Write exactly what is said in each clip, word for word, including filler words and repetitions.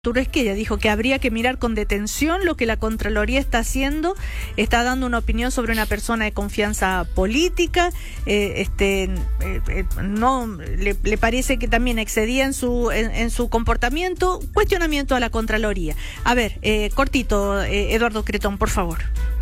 Esquella dijo que habría que mirar con detención lo que la Contraloría está haciendo, está dando una opinión sobre una persona de confianza política, eh, este, eh, eh, no le, le parece que también excedía en su en, en su comportamiento, cuestionamiento a la Contraloría. A ver, eh, cortito, eh, Eduardo Cretón, por favor.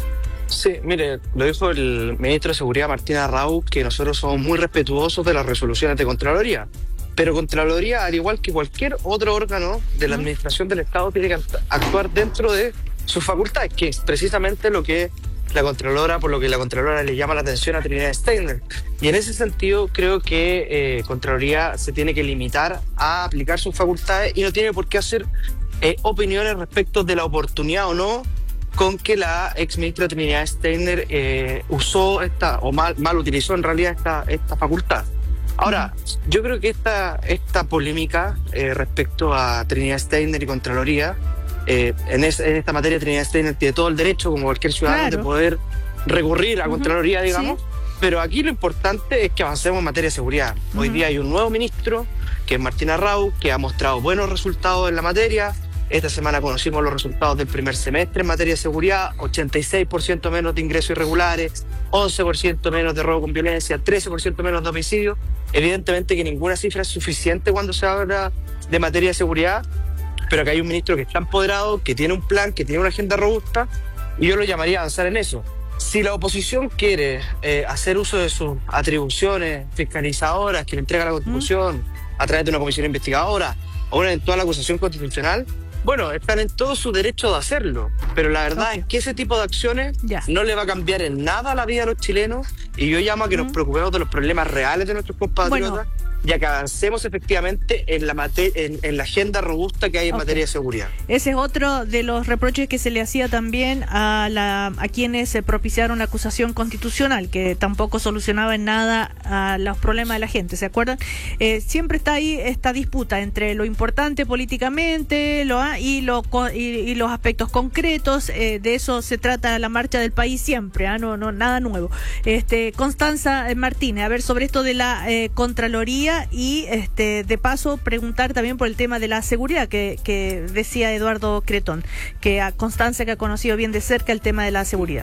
Sí, mire, lo dijo el ministro de Seguridad, Martín Arrau, que nosotros somos muy respetuosos de las resoluciones de Contraloría. Pero Contraloría, al igual que cualquier otro órgano de la administración del Estado, tiene que actuar dentro de sus facultades, que es precisamente lo que la Contralora, por lo que la Contralora le llama la atención a Trinidad Steiner. Y en ese sentido, creo que eh, Contraloría se tiene que limitar a aplicar sus facultades y no tiene por qué hacer eh, opiniones respecto de la oportunidad o no con que la ex ministra Trinidad Steiner eh, usó esta, o mal, mal utilizó en realidad esta, esta facultad. Ahora, yo creo que esta, esta polémica eh, respecto a Trinidad Steiner y Contraloría, eh, en, es, en esta materia Trinidad Steiner tiene todo el derecho, como cualquier ciudadano, claro, de poder recurrir a uh-huh. Contraloría, digamos, sí. Pero aquí lo importante es que avancemos en materia de seguridad. Uh-huh. Hoy día hay un nuevo ministro, que es Martín Arrau, que ha mostrado buenos resultados en la materia. Esta semana conocimos los resultados del primer semestre en materia de seguridad: ochenta y seis por ciento menos de ingresos irregulares, once por ciento menos de robo con violencia, trece por ciento menos de homicidio. Evidentemente que ninguna cifra es suficiente cuando se habla de materia de seguridad, pero que hay un ministro que está empoderado, que tiene un plan, que tiene una agenda robusta, y yo lo llamaría a avanzar en eso. Si la oposición quiere eh, hacer uso de sus atribuciones fiscalizadoras que le entrega la Constitución mm. a través de una comisión investigadora o una eventual acusación constitucional, bueno, están en todo su derecho de hacerlo, pero la verdad okay. es que ese tipo de acciones yeah. no le va a cambiar en nada la vida a los chilenos, y yo llamo a que mm. nos preocupemos de los problemas reales de nuestros compatriotas, bueno, y a que avancemos efectivamente en la, mate- en, en la agenda robusta que hay en okay. materia de seguridad. Ese es otro de los reproches que se le hacía también a, la, a quienes propiciaron la acusación constitucional, que tampoco solucionaba en nada a los problemas de la gente, ¿se acuerdan? Eh, siempre está ahí esta disputa entre lo importante políticamente lo, y, lo, y, y los aspectos concretos. Eh, de eso se trata la marcha del país siempre, ¿eh? no, no, nada nuevo. Este, Constanza Martínez, a ver, sobre esto de la eh, Contraloría, y este de paso preguntar también por el tema de la seguridad que, que decía Eduardo Cretón, que a Constanza, que ha conocido bien de cerca el tema de la seguridad.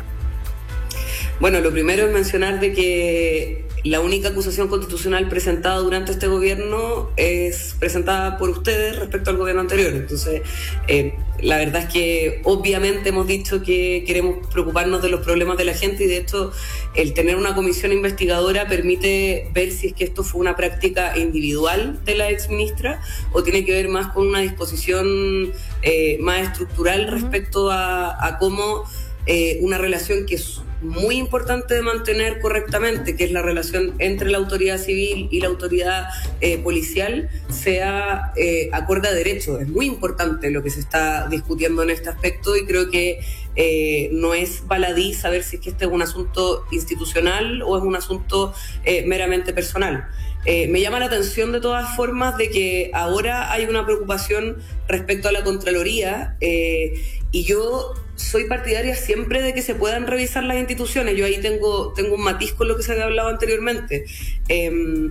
Bueno, lo primero es mencionar de que la única acusación constitucional presentada durante este gobierno es presentada por ustedes respecto al gobierno anterior. Entonces, eh, la verdad es que obviamente hemos dicho que queremos preocuparnos de los problemas de la gente, y de hecho el tener una comisión investigadora permite ver si es que esto fue una práctica individual de la exministra o tiene que ver más con una disposición eh, más estructural respecto a, a cómo eh, una relación que es muy importante de mantener correctamente, que es la relación entre la autoridad civil y la autoridad eh, policial, sea eh, acorde a derecho. Es muy importante lo que se está discutiendo en este aspecto, y creo que eh, no es baladí saber si es que este es un asunto institucional o es un asunto eh, meramente personal. Eh, me llama la atención de todas formas de que ahora hay una preocupación respecto a la Contraloría, eh, y yo soy partidaria siempre de que se puedan revisar las instituciones. Yo ahí tengo, tengo un matiz con lo que se había hablado anteriormente. Eh,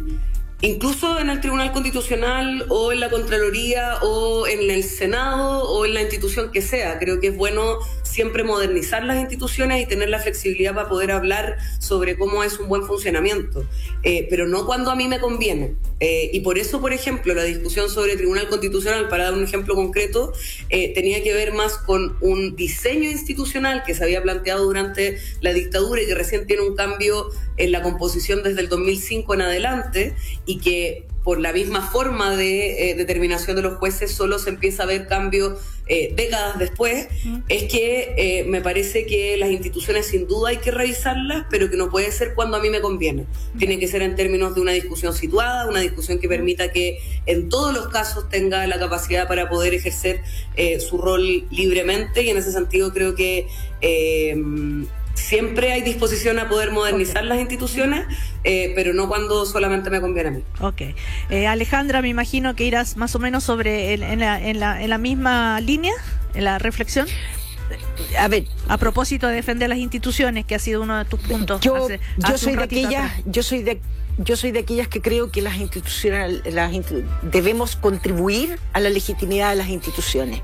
incluso en el Tribunal Constitucional o en la Contraloría o en el Senado o en la institución que sea, creo que es bueno siempre modernizar las instituciones y tener la flexibilidad para poder hablar sobre cómo es un buen funcionamiento, eh, pero no cuando a mí me conviene. Eh, y por eso, por ejemplo, la discusión sobre el Tribunal Constitucional, para dar un ejemplo concreto, eh, tenía que ver más con un diseño institucional que se había planteado durante la dictadura y que recién tiene un cambio en la composición desde el dos mil cinco en adelante, y que por la misma forma de eh, determinación de los jueces solo se empieza a ver cambio eh, décadas después. Mm. Es que eh, me parece que las instituciones sin duda hay que revisarlas, pero que no puede ser cuando a mí me conviene. Mm. Tiene que ser en términos de una discusión situada, una discusión que permita que en todos los casos tenga la capacidad para poder ejercer eh, su rol libremente, y en ese sentido creo que eh, siempre hay disposición a poder modernizar okay. las instituciones, eh, pero no cuando solamente me conviene a mí. Ok. Eh, Alejandra, me imagino que irás más o menos sobre el, en, la, en, la, en la misma línea, en la reflexión. a ver, a propósito de defender las instituciones, que ha sido uno de tus puntos. Yo, hace, yo hace soy un de ratito aquellas, atrás. yo soy de Yo soy de aquellas que creo que las instituciones, las, debemos contribuir a la legitimidad de las instituciones.